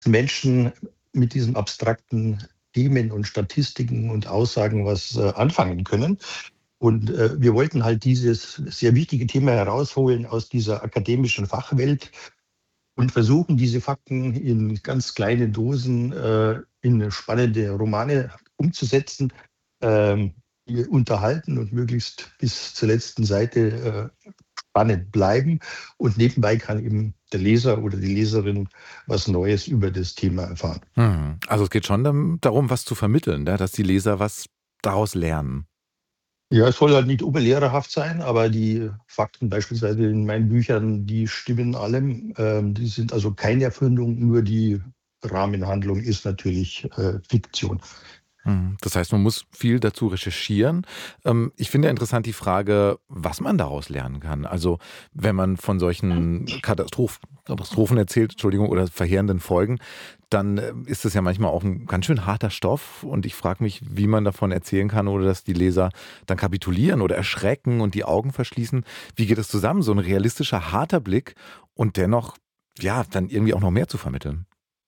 Menschen mit diesen abstrakten Themen und Statistiken und Aussagen was anfangen können. Und wir wollten halt dieses sehr wichtige Thema herausholen aus dieser akademischen Fachwelt und versuchen, diese Fakten in ganz kleinen Dosen in spannende Romane umzusetzen, die unterhalten und möglichst bis zur letzten Seite spannend bleiben. Und nebenbei kann eben der Leser oder die Leserin was Neues über das Thema erfahren. Also es geht schon darum, was zu vermitteln, ne? Dass die Leser was daraus lernen. Ja, es soll halt nicht oberlehrerhaft sein, aber die Fakten beispielsweise in meinen Büchern, die stimmen allem. Die sind also keine Erfindung, nur die Rahmenhandlung ist natürlich Fiktion. Das heißt, man muss viel dazu recherchieren. Ich finde interessant die Frage, was man daraus lernen kann. Also wenn man von solchen Katastrophen erzählt, Entschuldigung, oder verheerenden Folgen, dann ist das ja manchmal auch ein ganz schön harter Stoff. Und ich frage mich, wie man davon erzählen kann, oder dass die Leser dann kapitulieren oder erschrecken und die Augen verschließen. Wie geht es zusammen? So ein realistischer, harter Blick und dennoch, ja, dann irgendwie auch noch mehr zu vermitteln.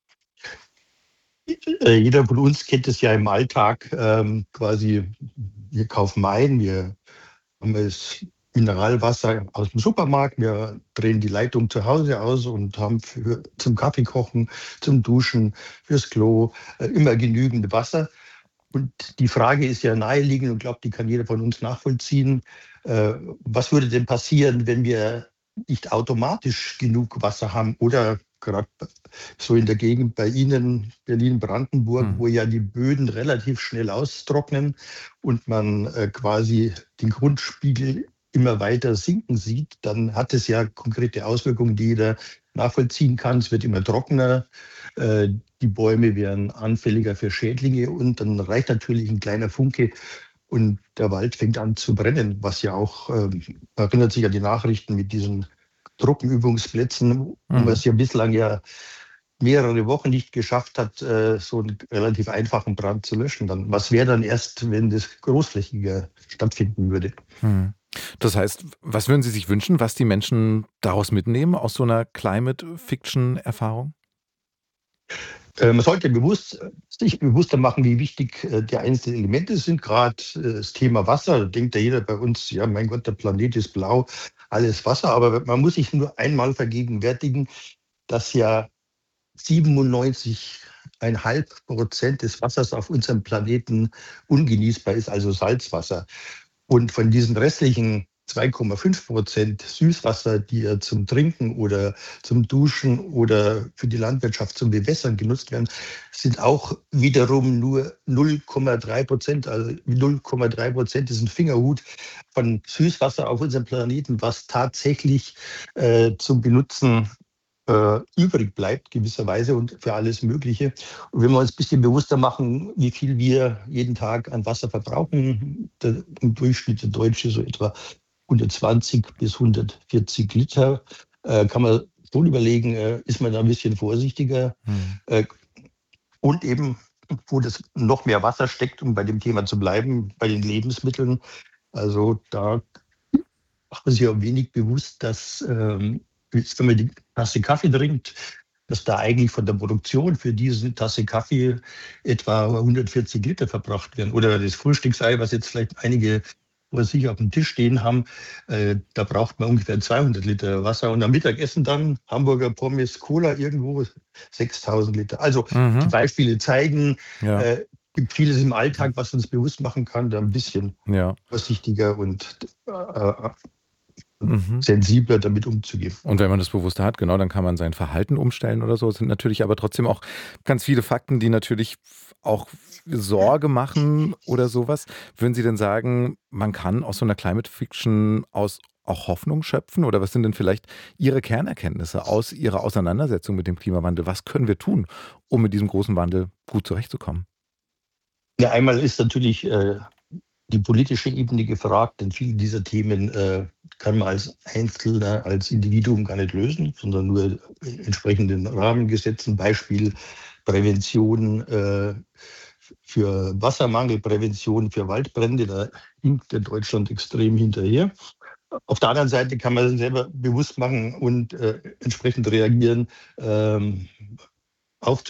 Jeder von uns kennt es ja im Alltag quasi, wir kaufen ein, wir haben das Mineralwasser aus dem Supermarkt, wir drehen die Leitung zu Hause aus und haben zum Kaffee kochen, zum Duschen, fürs Klo immer genügend Wasser. Und die Frage ist ja naheliegend und glaube, die kann jeder von uns nachvollziehen. Was würde denn passieren, wenn wir nicht automatisch genug Wasser haben oder gerade so in der Gegend bei Ihnen, Berlin-Brandenburg, Hm. wo ja die Böden relativ schnell austrocknen und man quasi den Grundspiegel immer weiter sinken sieht, dann hat es ja konkrete Auswirkungen, die jeder nachvollziehen kann. Es wird immer trockener, äh, die Bäume werden anfälliger für Schädlinge und dann reicht natürlich ein kleiner Funke und der Wald fängt an zu brennen, was ja auch, erinnert sich an die Nachrichten mit diesen Truppenübungsplätzen, wo man Mhm. es ja bislang ja mehrere Wochen nicht geschafft hat, so einen relativ einfachen Brand zu löschen. Dann, was wäre dann erst, wenn das großflächiger stattfinden würde? Hm. Das heißt, was würden Sie sich wünschen, was die Menschen daraus mitnehmen aus so einer Climate-Fiction-Erfahrung? Man sollte sich bewusster machen, wie wichtig die einzelnen Elemente sind. Gerade das Thema Wasser, da denkt ja jeder bei uns, ja, mein Gott, der Planet ist blau, alles Wasser. Aber man muss sich nur einmal vergegenwärtigen, dass ja 97,5% des Wassers auf unserem Planeten ungenießbar ist, also Salzwasser. Und von diesen restlichen 2,5% Süßwasser, die ja zum Trinken oder zum Duschen oder für die Landwirtschaft zum Bewässern genutzt werden, sind auch wiederum nur 0,3%. Also 0,3% ist ein Fingerhut von Süßwasser auf unserem Planeten, was tatsächlich zum Benutzen übrig bleibt, gewisserweise und für alles Mögliche. Und wenn wir uns ein bisschen bewusster machen, wie viel wir jeden Tag an Wasser verbrauchen, im Durchschnitt der Deutsche so etwa 120 bis 140 Liter, kann man schon überlegen, ist man da ein bisschen vorsichtiger Hm. äh, und eben, wo das noch mehr Wasser steckt, um bei dem Thema zu bleiben, bei den Lebensmitteln. Also da macht man sich auch wenig bewusst, dass jetzt, wenn man die Tasse Kaffee trinkt, dass da eigentlich von der Produktion für diese Tasse Kaffee etwa 140 Liter verbraucht werden. Oder das Frühstücksei, was jetzt vielleicht einige vor sich auf dem Tisch stehen haben, da braucht man ungefähr 200 Liter Wasser. Und am Mittagessen dann Hamburger Pommes, Cola irgendwo 6000 Liter. Also die Mhm. Beispiele zeigen, Ja, gibt vieles im Alltag, was uns bewusst machen kann, da ein bisschen ja. vorsichtiger und Mhm. sensibler damit umzugehen. Und wenn man das bewusster hat, genau, dann kann man sein Verhalten umstellen oder so. Es sind natürlich aber trotzdem auch ganz viele Fakten, die natürlich auch Sorge machen oder sowas. Würden Sie denn sagen, man kann aus so einer Climate Fiction aus auch Hoffnung schöpfen? Oder was sind denn vielleicht Ihre Kernerkenntnisse aus Ihrer Auseinandersetzung mit dem Klimawandel? Was können wir tun, um mit diesem großen Wandel gut zurechtzukommen? Ja, einmal ist natürlich die politische Ebene gefragt, denn viele dieser Themen kann man als Einzelner, als Individuum gar nicht lösen, sondern nur entsprechenden Rahmengesetzen, Beispiel Prävention für Wassermangel, Prävention für Waldbrände, da hinkt der Deutschland extrem hinterher. Auf der anderen Seite kann man sich selber bewusst machen und entsprechend reagieren, aufzunehmen